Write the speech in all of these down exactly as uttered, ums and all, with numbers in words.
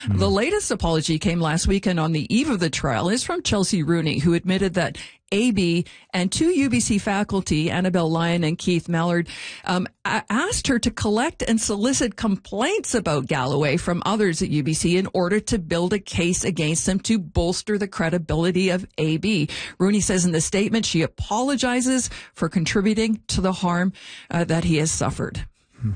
Mm. The latest apology came last weekend on the eve of the trial. It's from Chelsea Rooney, who admitted that A B and two U B C faculty, Annabelle Lyon and Keith Mallard, um, asked her to collect and solicit complaints about Galloway from others at U B C in order to build a case against him to bolster the credibility of A B. Rooney says in the statement she apologizes for contributing to the harm uh, that he has suffered. Hmm.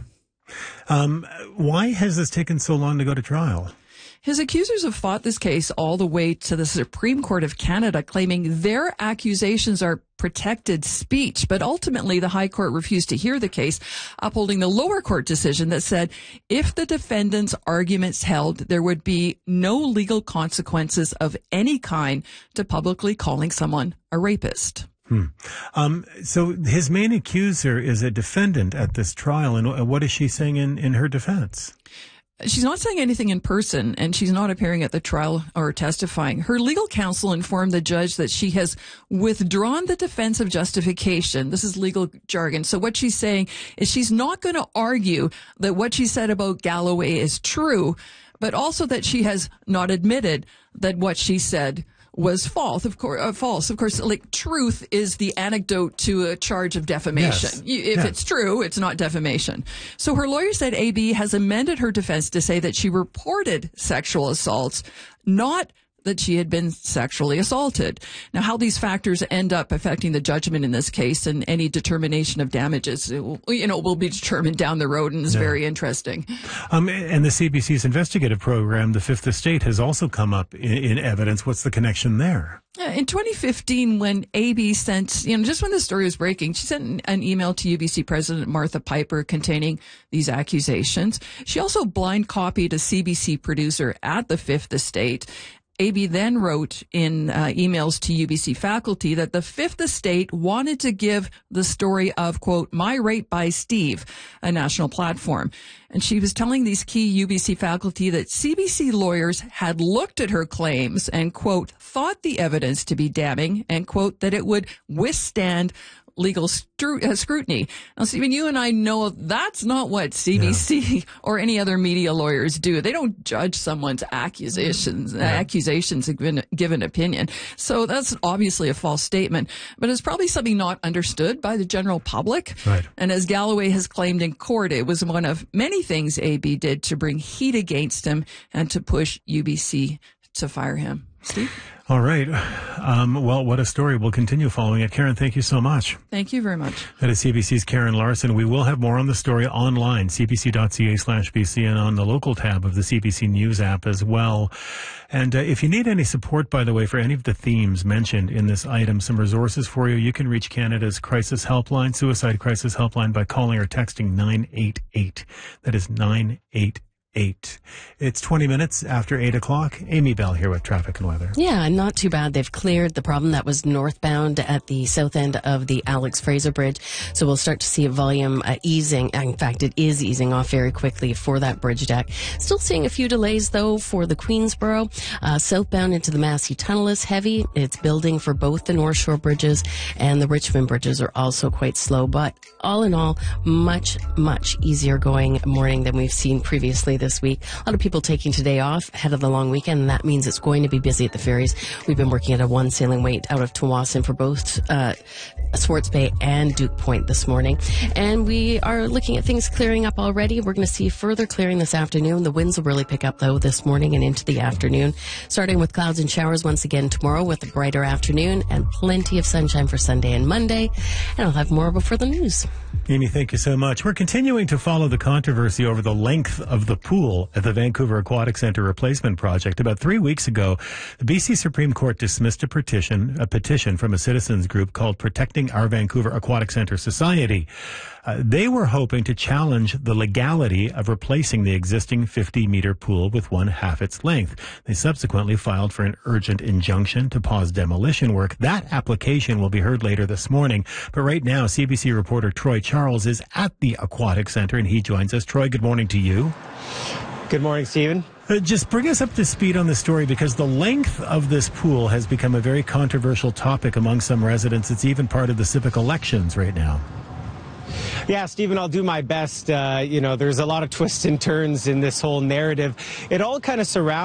Um, why has this taken so long to go to trial? His accusers have fought this case all the way to the Supreme Court of Canada, claiming their accusations are protected speech. But ultimately, the High Court refused to hear the case, upholding the lower court decision that said if the defendant's arguments held, there would be no legal consequences of any kind to publicly calling someone a rapist. Hmm. Um, so his main accuser is a defendant at this trial. And what is she saying in, in her defense? She's not saying anything in person, and she's not appearing at the trial or testifying. Her legal counsel informed the judge that she has withdrawn the defense of justification. This is legal jargon. So what she's saying is she's not going to argue that what she said about Galloway is true, but also that she has not admitted that what she said was false. Of course, uh, false. Of course, like truth is the anecdote to a charge of defamation. Yes. You, if yeah. it's true, it's not defamation. So her lawyer said A B has amended her defense to say that she reported sexual assaults, not that she had been sexually assaulted. Now, how these factors end up affecting the judgment in this case and any determination of damages, it will, you know, will be determined down the road, and is yeah. very interesting. Um, and the C B C's investigative program, The Fifth Estate, has also come up in, in evidence. What's the connection there? In twenty fifteen, when A B sent, you know, just when the story was breaking, she sent an email to U B C President Martha Piper containing these accusations. She also blind copied a C B C producer at The Fifth Estate. A B then wrote in uh, emails to U B C faculty that the Fifth Estate wanted to give the story of, quote, My Rape by Steve, a national platform. And she was telling these key U B C faculty that C B C lawyers had looked at her claims and, quote, thought the evidence to be damning and, quote, that it would withstand legal stru- uh, scrutiny. Now, Stephen, you and I know that's not what C B C yeah. or any other media lawyers do. They don't judge someone's accusations, yeah. uh, accusations and give, give an opinion. So that's obviously a false statement, but it's probably something not understood by the general public. Right. And as Galloway has claimed in court, it was one of many things A B did to bring heat against him and to push U B C to fire him. Steve? All right. Um, well, what a story. We'll continue following it. Karen, thank you so much. Thank you very much. That is C B C's Karen Larson. We will have more on the story online, cbc.ca slash BC, and on the local tab of the C B C News app as well. And uh, if you need any support, by the way, for any of the themes mentioned in this item, some resources for you, you can reach Canada's Crisis Helpline, Suicide Crisis Helpline, by calling or texting nine eight eight. That is nine eight eight. Eight. It's twenty minutes after eight o'clock. Amy Bell here with traffic and weather. Yeah, not too bad. They've cleared the problem that was northbound at the south end of the Alex Fraser Bridge. So we'll start to see a volume uh, easing. In fact, it is easing off very quickly for that bridge deck. Still seeing a few delays, though, for the Queensboro. Uh, southbound into the Massey Tunnel is heavy. It's building for both the North Shore bridges, and the Richmond bridges are also quite slow. But all in all, much, much easier going morning than we've seen previously this week. A lot of people taking today off ahead of the long weekend, and that means it's going to be busy at the ferries. We've been working at a one sailing weight out of Tawasin for both uh, Swartz Bay and Duke Point this morning. And we are looking at things clearing up already. We're going to see further clearing this afternoon. The winds will really pick up, though, this morning and into the afternoon, starting with clouds and showers once again tomorrow with a brighter afternoon and plenty of sunshine for Sunday and Monday. And I'll have more before the news. Amy, thank you so much. We're continuing to follow the controversy over the length of the pool at the Vancouver Aquatic Centre replacement project. About three weeks ago, the B C Supreme Court dismissed a petition, a petition from a citizens group called Protecting Our Vancouver Aquatic Centre Society. Uh, they were hoping to challenge the legality of replacing the existing fifty-meter pool with one half its length. They subsequently filed for an urgent injunction to pause demolition work. That application will be heard later this morning. But right now, C B C reporter Troy Charles is at the Aquatic Centre, and he joins us. Troy, good morning to you. Good morning, Stephen. Uh, just bring us up to speed on the story, because the length of this pool has become a very controversial topic among some residents. It's even part of the civic elections right now. Yeah, Stephen, I'll do my best. Uh, you know, there's a lot of twists and turns in this whole narrative. It all kind of surrounds